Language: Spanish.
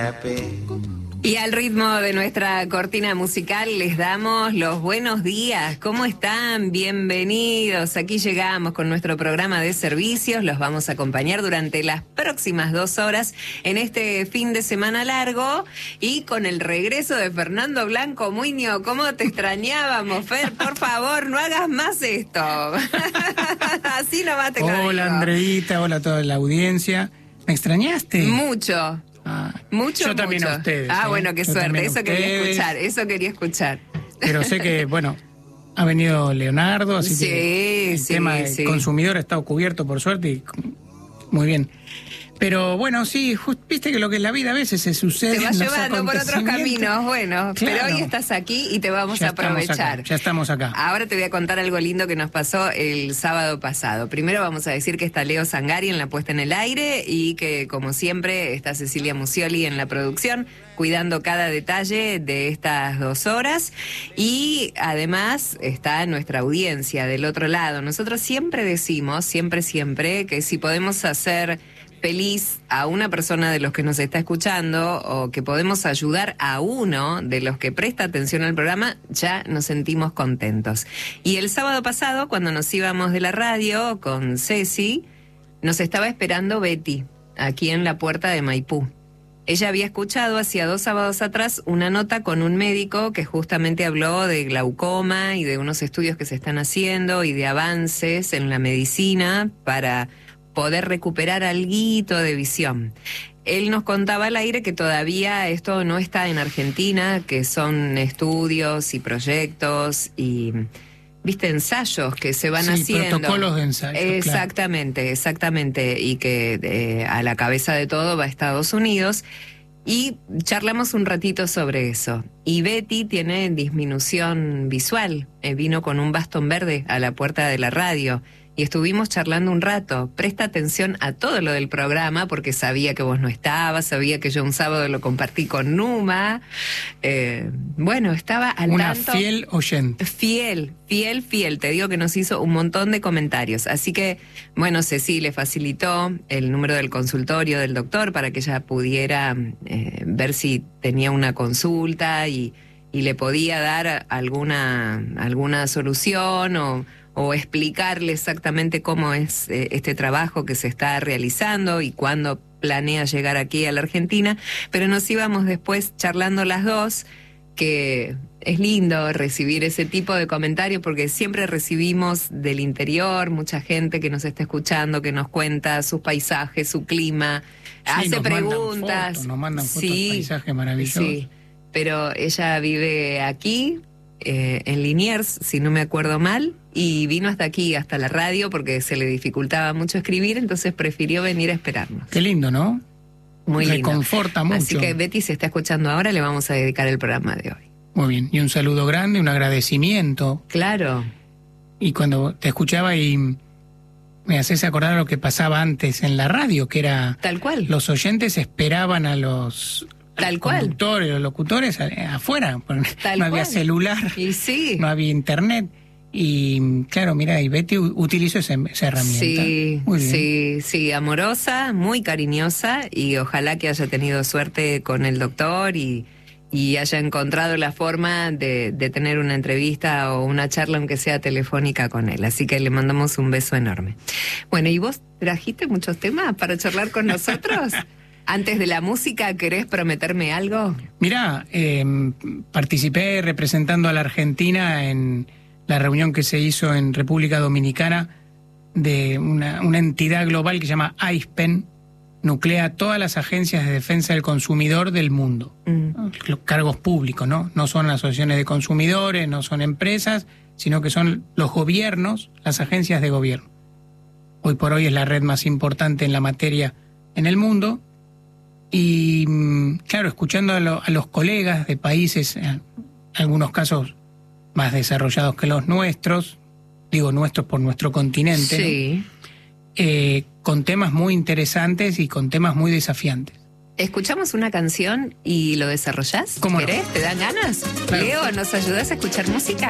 happy. Y al ritmo de nuestra cortina musical les damos los buenos días. ¿Cómo están? Bienvenidos. Aquí llegamos con nuestro programa de servicios. Los vamos a acompañar durante las próximas 2 horas en este fin de semana largo y con el regreso de Fernando Blanco Muñoz. ¿Cómo te extrañábamos, Fer? Por favor, no hagas más esto. Así nomás te lo digo. Hola, Andreita. Hola a toda la audiencia. ¿Me extrañaste? Mucho. Mucho, yo también mucho. a ustedes. Bueno, qué yo suerte, eso quería escuchar. Pero sé que, bueno, ha venido Leonardo, así que el tema del consumidor ha estado cubierto por suerte y muy bien. Pero bueno, sí, viste que lo que es la vida a veces se sucede. Te vas llevando por otros caminos, bueno, claro. Pero hoy estás aquí y te vamos a aprovechar. Ya estamos acá. Ahora te voy a contar algo lindo que nos pasó el sábado pasado. Primero vamos a decir que está Leo Sangari en la puesta en el aire y que, como siempre, está Cecilia Musioli en la producción, cuidando cada detalle de estas 2 horas. Y además está nuestra audiencia del otro lado. Nosotros siempre decimos, siempre, que si podemos hacer feliz a una persona de los que nos está escuchando o que podemos ayudar a uno de los que presta atención al programa, ya nos sentimos contentos. Y el sábado pasado, cuando nos íbamos de la radio con Ceci, nos estaba esperando Betty, aquí en la puerta de Maipú. Ella había escuchado hacía 2 sábados atrás una nota con un médico que justamente habló de glaucoma y de unos estudios que se están haciendo y de avances en la medicina para poder recuperar alguito de visión. Él nos contaba al aire que todavía esto no está en Argentina, que son estudios y proyectos y, viste, ensayos que se van haciendo. Protocolos de ensayo. Exactamente, y que a la cabeza de todo va a Estados Unidos. Y charlamos un ratito sobre eso. Y Betty tiene disminución visual, vino con un bastón verde a la puerta de la radio. Y estuvimos charlando un rato. Presta atención a todo lo del programa porque sabía que vos no estabas, sabía que yo un sábado lo compartí con Numa. Bueno, estaba al Una tanto. fiel oyente. Fiel. Te digo que nos hizo un montón de comentarios. Así que, bueno, Ceci le facilitó el número del consultorio del doctor para que ella pudiera ver si tenía una consulta y le podía dar alguna solución o explicarle exactamente cómo es este trabajo que se está realizando y cuándo planea llegar aquí a la Argentina. Pero nos íbamos después charlando las dos, que es lindo recibir ese tipo de comentarios porque siempre recibimos del interior mucha gente que nos está escuchando, que nos cuenta sus paisajes, su clima, hace preguntas. Nos mandan fotos, paisajes maravillosos. Sí, pero ella vive aquí, en Liniers, si no me acuerdo mal, y vino hasta aquí, hasta la radio, porque se le dificultaba mucho escribir, entonces prefirió venir a esperarnos. Qué lindo, ¿no? Muy lindo. Reconforta mucho. Así que Betty se está escuchando ahora, le vamos a dedicar el programa de hoy. Muy bien, y un saludo grande, un agradecimiento. Claro. Y cuando te escuchaba y me haces acordar a lo que pasaba antes en la radio, que era... Tal cual. Los oyentes esperaban a los... Tal cual. Conductores, los locutores afuera. Tal no había cual. celular, y sí. no había internet. Y claro, mira, y Betty utilizó esa herramienta. Sí, muy bien. sí, amorosa, muy cariñosa, y ojalá que haya tenido suerte con el doctor y haya encontrado la forma de tener una entrevista o una charla, aunque sea telefónica, con él. Así que le mandamos un beso enorme. Bueno, ¿y vos trajiste muchos temas para charlar con nosotros? Antes de la música, ¿querés prometerme algo? Mirá, participé representando a la Argentina en la reunión que se hizo en República Dominicana de una entidad global que se llama ISPEN, nuclea todas las agencias de defensa del consumidor del mundo. Los cargos públicos, ¿no? No son asociaciones de consumidores, no son empresas, sino que son los gobiernos, las agencias de gobierno. Hoy por hoy es la red más importante en la materia en el mundo. Y claro, escuchando a los colegas de países, en algunos casos más desarrollados que los nuestros, digo nuestros por nuestro continente, sí, ¿no? Con temas muy interesantes y con temas muy desafiantes. ¿Escuchamos una canción y lo desarrollás? ¿Cómo ¿Querés? no? ¿Te dan ganas? Claro. Leo, ¿nos ayudás a escuchar música?